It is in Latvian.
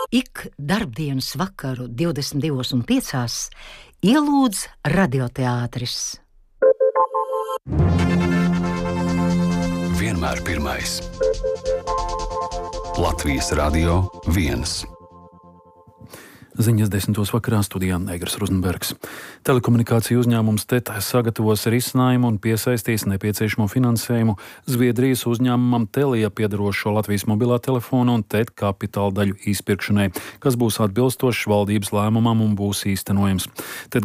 Ik darbdienas vakaru 22:05 ielūdz radioteātris. Vienmēr pirmais. Latvijas Radio 1. Ziņas 10. vakarā studijā Egars Rozenbergs. Telekomunikāciju uzņēmums TET sagatavos risinājumu un piesaistīs nepieciešamo finansējumu Zviedrijas uzņēmumam Telia piedarošo Latvijas mobilā telefona un TET kapitāla daļu izpirkšanai, kas būs atbilstošs valdības lēmumam un būs īstenojams. TET